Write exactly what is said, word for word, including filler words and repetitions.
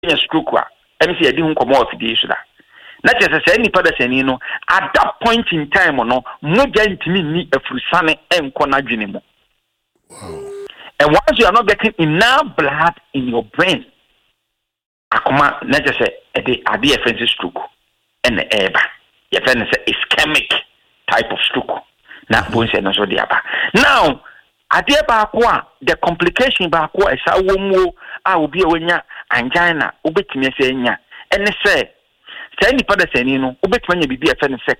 nya stroke a em se yedi hu komo ofidi so da na chese se nipa da sani no at that point in time no moja ntimi ni afurusane enko na dwene mu. Wow. And once you are not getting enough blood in your brain, akoma na chese e dey ade offensive stroke and eba your friend say ischemic type of stroke na bonse no so dey aba. Now ade ba ko a the complication ba ko e sa wo mu a obi e wanya angina obetimi se nya ene say say nipa da sani no obetimi nya bibi e fe ne se